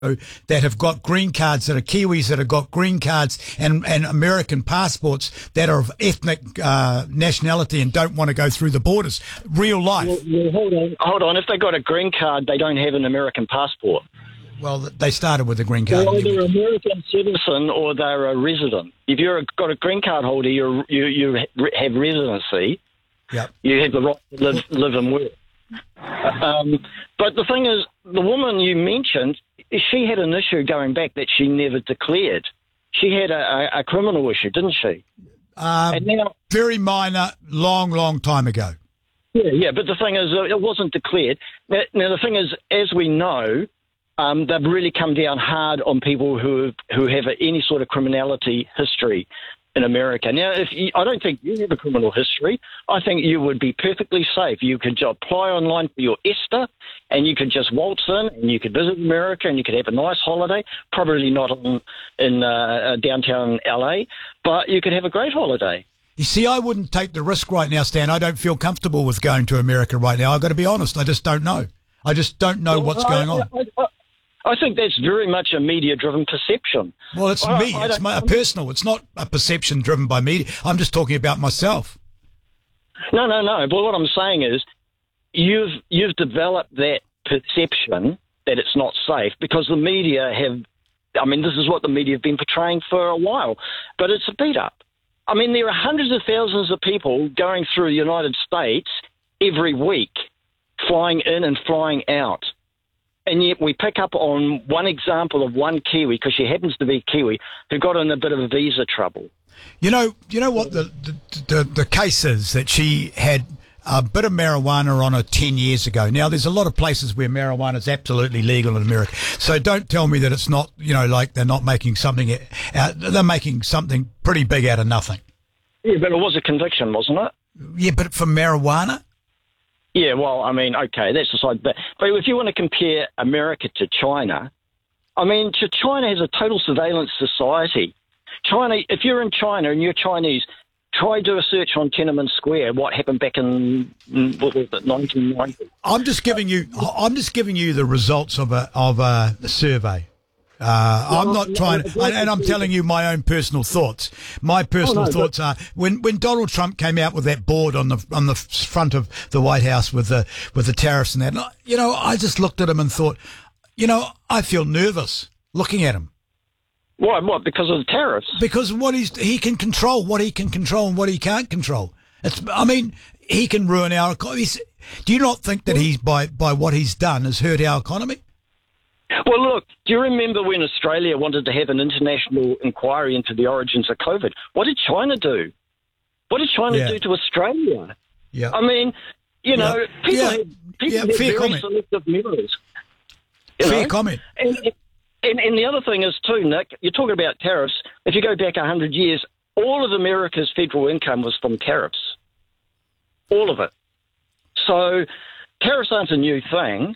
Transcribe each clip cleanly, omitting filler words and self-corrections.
that have got green cards, that are Kiwis that have got green cards and American passports that are of ethnic nationality and don't want to go through the borders. Real life. Well, hold on. If they got a green card, they don't have an American passport. Well, they started with a green card. They're either an American citizen or they're a resident. If got a green card holder, you have residency. Yep. You have the right to live and work. But the thing is, the woman you mentioned, she had an issue going back that she never declared. She had a criminal issue, didn't she? And now, very minor, long time ago. Yeah, but the thing is, it wasn't declared. Now, the thing is, as we know, they've really come down hard on people who have any sort of criminality history in America. Now, I don't think you have a criminal history. I think you would be perfectly safe. You could apply online for your ESTA, and you could just waltz in, and you could visit America, and you could have a nice holiday. Probably not in downtown LA, but you could have a great holiday. You see, I wouldn't take the risk right now, Stan. I don't feel comfortable with going to America right now. I've got to be honest. I just don't know. I just don't know what's going on. I think that's very much a media-driven perception. Well, it's me. It's personal. It's not a perception driven by media. I'm just talking about myself. No. But what I'm saying is you've developed that perception that it's not safe because the media this is what the media have been portraying for a while, but it's a beat-up. I mean, there are hundreds of thousands of people going through the United States every week, flying in and flying out. And yet we pick up on one example of one Kiwi, because she happens to be Kiwi, who got in a bit of visa trouble. You know what the case is, that she had a bit of marijuana on her 10 years ago. Now, there's a lot of places where marijuana is absolutely legal in America. So don't tell me that it's not, like they're not making something out. They're making something pretty big out of nothing. Yeah, but it was a conviction, wasn't it? Yeah, but for marijuana? Yeah, well, I mean, okay, that's aside. But if you want to compare America to China, I mean, China has a total surveillance society. China, if you're in China and you're Chinese, try do a search on Tiananmen Square. What happened back in 1990? I'm just giving you the results of a survey. I'm not trying, and I'm telling you my own personal thoughts. My personal thoughts are when Donald Trump came out with that board on the front of the White House with the tariffs and that. I just looked at him and thought, I feel nervous looking at him. Why? What? Because of the tariffs? Because he can control what he can control and what he can't control. He can ruin our economy. Do you not think that he's by what he's done has hurt our economy? Well, look, do you remember when Australia wanted to have an international inquiry into the origins of COVID? What did China do? What did China do to Australia? Yeah. I mean, people have very comment. selective memories. Fair comment. And the other thing is too, Nick, you're talking about tariffs. If you go back 100 years, all of America's federal income was from tariffs. All of it. So tariffs aren't a new thing.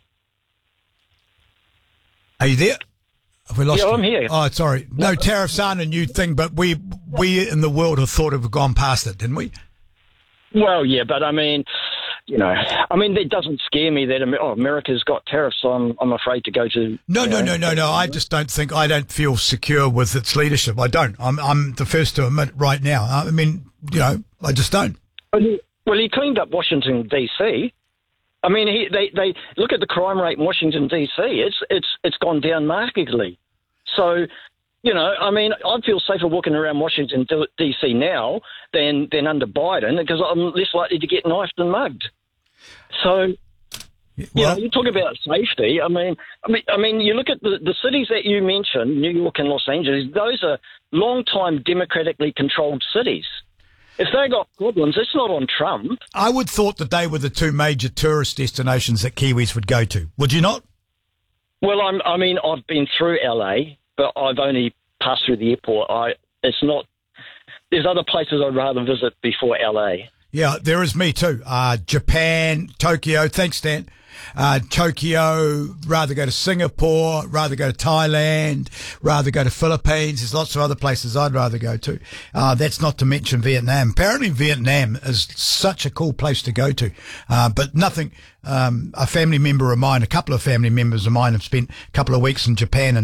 Are you there? Have we lost you? I'm here. Oh, sorry. No, tariffs aren't a new thing, but we in the world have thought have gone past it, didn't we? Well, yeah, but I mean, that doesn't scare me that America's got tariffs, so I'm afraid to go to... No. I just don't feel secure with its leadership. I don't. I'm the first to admit right now. I mean, I just don't. Well, he cleaned up Washington, D.C., I mean, they look at the crime rate in Washington, D.C. It's gone down markedly. So, I feel safer walking around Washington, D.C. now than under Biden because I'm less likely to get knifed and mugged. So, you talk about safety. I mean, you look at the cities that you mentioned, New York and Los Angeles. Those are long-time democratically controlled cities. If they got problems, it's not on Trump. I would thought that they were the two major tourist destinations that Kiwis would go to. Would you not? Well, I've been through LA, but I've only passed through the airport. There's other places I'd rather visit before LA. Yeah, there is me too. Japan, Tokyo. Thanks, Dan. Tokyo, rather go to Singapore, rather go to Thailand, rather go to Philippines. There's lots of other places I'd rather go to. That's not to mention Vietnam. Apparently Vietnam is such a cool place to go to. But nothing, a family member of mine, a couple of family members of mine have spent a couple of weeks in Japan and